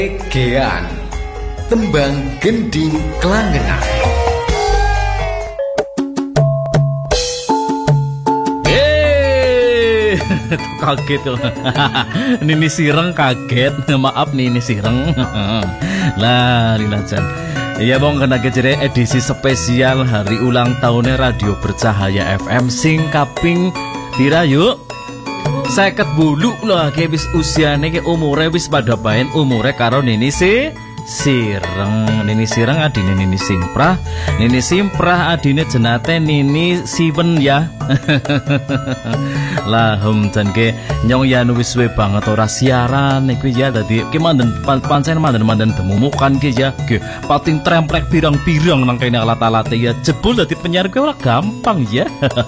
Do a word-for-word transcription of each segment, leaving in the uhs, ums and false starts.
Gean Tembang Gending Klangenan. Yeay, kaget loh. Nini Sireng kaget. Maaf Nini Sireng. Lah, Lilajan. Iya bong, kena kejere edisi spesial hari ulang tahunnya Radio Bercahaya F M sing kaping pira yuk? Seket bulu lah, kayak bis usianya kayak umurnya bis pada bain umurnya karo Nini si Sireng. Nini Sireng adine Nini Simprah, Nini Simprah adine jenate Nini Siwen ya. Lah hum dan ke nyong ya nuwis we banget ora siaran iku ya dadi ki mandan pancen mandan-mandan demumukan ki ya. Ki pating tremplek pirang-pirang nang kene alat-alate ya jebul dadi penyiar ki ora gampang ya.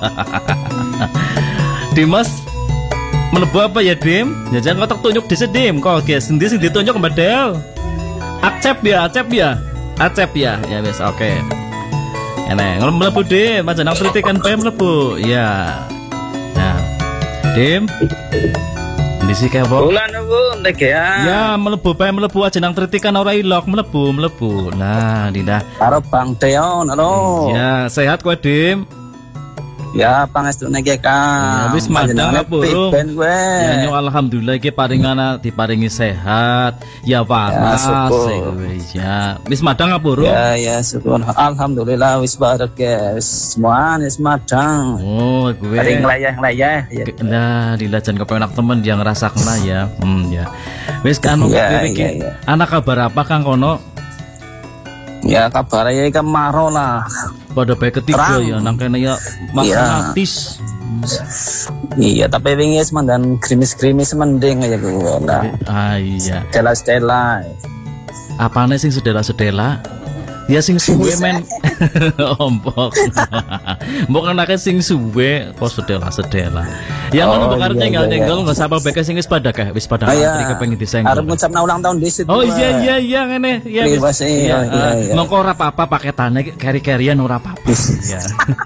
Dimas melebu apa ya Dim? Jajan kotak tunjuk di sedim kok guys sendiri sing ditunjuk Mbak Del. Acep ya, acep ya. Acep ya. Ya wes oke. Okay. Ene, melebu Dim, aja nang kritikan bae melebu. Ya. Nah. Dim. Di sik apa? Bulan Bu, nek ya. Ya, melebu bae melebu aja nang kritikan ora ilok melebu, melebu. Nah, Dinda. Karo Bang Deon, halo. Ya, sehat kowe Dim? Ya, pangestune ge Kang. Ya, wis madang burung. Ben gue. Ya, nyo alhamdulillah iki paringana diparingi sehat. Ya waras kowe ya. Wis madang burung. Ya, ya syukur. Alhamdulillah wis barek ya. Wis semuanya wis madang. Oh, gue. Paling layah-layah ya. Nah, dilajan kepenak temen yang ngrasakna ya. Hmm, ya. Wis kan ya, iki. Ya, ya. Anak kabar apa Kang kono? Ya kabarnya kan maro lah. Pada bae ketiga Terang. ya nang kene ya matematis. Iya, tapi wingi wis mandan grimis-grimis mending aja gue. Nah. Ah iya. Stella-stella. Apane sing sedela-sedela? Ya sing suwe men. Ompok. Mbok anake sing suwe kok sedela-sedela. Ya ngono mbok arep nyenggol-nyenggol enggak sapa bae sing wis pada kah? Wis pada antri kepengin disenggol. Arep ngucapna ulang tahun disit. Oh iya iya iya ngene. Ya wis. Iya iya. Mongko ora apa-apa paketane keri-kerian ora apa-apa. Ya.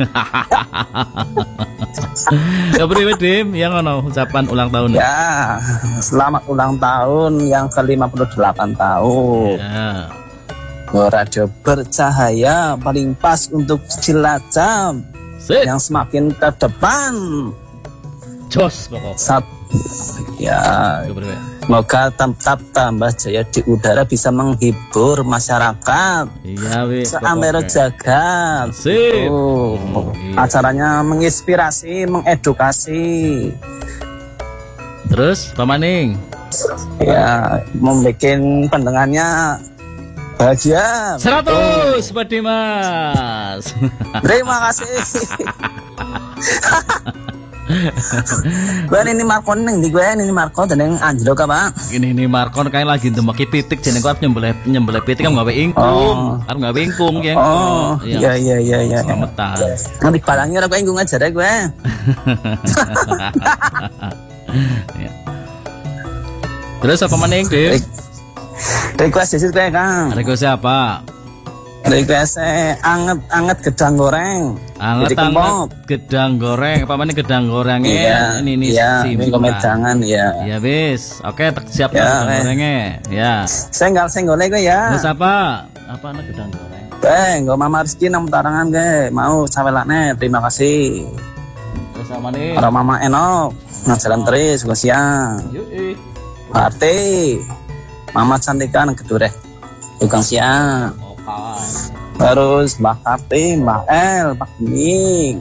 Ya priwe Dim, ya ngono ucapan ulang tahun. Ya, selamat ulang tahun yang ke lima puluh delapan tahun. Ya. Radio Bercahaya paling pas untuk Cilacap Sip. yang semakin ke depan. Jos pokok. Sat ya, semoga tetap tambah jaya di udara bisa menghibur masyarakat. Iya wis. Seantero jagat. Sip. Oh, Hmm, iya. acaranya menginspirasi, mengedukasi. Terus Pak Maning? Ya, membuat pendengarnya bahagia. seratus Pak Dimas. Terima kasih. Gue ini Markon neng di gue ini Markon dan yang Angelo apa? Ini ini Markon kayak lagi demaki pitik jeneng kuwi nyembelih nyembelih pitik kan gawe ingkung. Arep gawe ingkung ya. Oh, iya iya iya iya. Slametan. Nanti balangnya ora gue ingkung aja deh gue. Ya. Terus apa maning, Dik? Request sih gue Kang. Request apa? Request anget-anget gedang goreng. Anget-anget gedang goreng. Apa mana gedang gorengnya? Iya, ini ini iya, si ini komedangan ya. Ya bis. Oke, tak siap ya, gedang gorengnya. Ya. Senggal senggolnya gue ya. Terus apa? Apa anak gedang goreng? Eh, nggak Mama Rizky nang tarangan gue. Mau sawelane. Terima kasih. Terus apa nih? Para Mama Enok. Nah jalan terus gue siang. Yuk. Arti. Mama Cantika nang kedure. Tukang siang. Terus Mbak Karti, Mbak El, Pak Bening.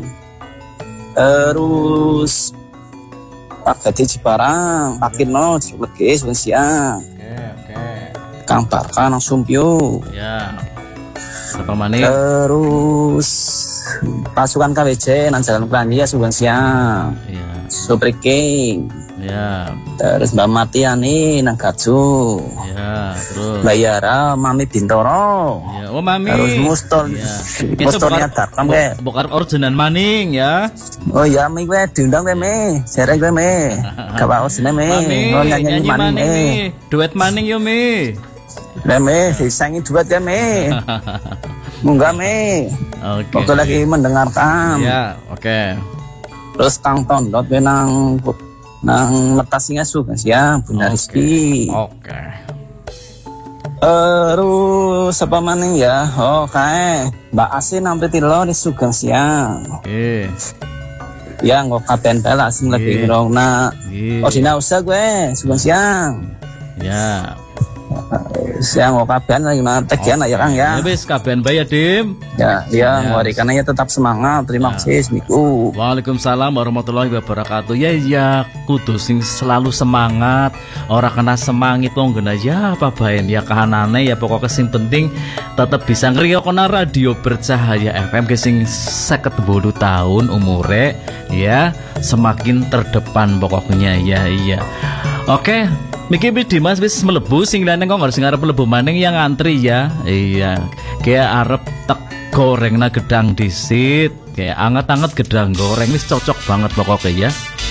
Terus Pak Gadi Cibarang, Pak Kino, Cilegis, siang. Oke, oke. Kang Barka nang Sumpyu. Ya. Apa maning? Terus pasukan K W J nang Jalan Klandia Suban siang. Ya. Supri King. Ya. Terus Mbak Matiani nang Gaju. Ya, terus Mbak Yara, Mami Bintoro. ya, oh Mami. Terus Muston. Ya. Mustonnya datang gue. Bukan original maning ya. Oh iya, mi gue diundang gue mi, sere gue mi, gak apa sih mi, Mami, oh nyanyi nyanyi maning maning mi, nih. Duet maning yo mi. le mi, disangi duet gue mi, munggah mi. Oke. Waktu lagi mendengarkan. Ya, oke. Terus Kang Tondot gue nang nang metasinya suka ya, Bunda Rizky. Oke. Terus apa maning ya? Oh kae Mbak Asin nampil tilo di Sugeng Siang. Oke. Ya nggak kapan bela sing lebih rong nak. Oh dina usah gue Sugeng Siang. Ya. Siang nggak kapan lagi mantek ya nak ya Kang ya. Ya wis kapan bae ya Dim. Ya ya ngorikannya tetap semangat. Terima kasih Miku. Waalaikumsalam warahmatullahi wabarakatuh. Ya ya kudu sing selalu semangat. Ora kena semangit wong ngene ya apa bae ya kahanane ya pokoknya sing penting tetap bisa ngriyokna radio bercahaya F M ke sing seket wolu tahun umure ya semakin terdepan pokoknya ya iya. Oke, Miki wis Dimas wis mlebu sing liyane kok harus ngarep mlebu maning yang ngantri ya. Iya. Kayak arep tek gorengna gedang disit. Kayak anget-anget gedang goreng wis cocok banget pokoknya ya.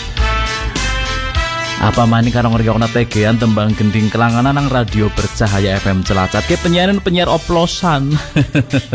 Apa maning karo ngriyokna tegean tembang gending kelanganan nang radio bercahaya F M Cilacap ke penyiaran penyiar oplosan.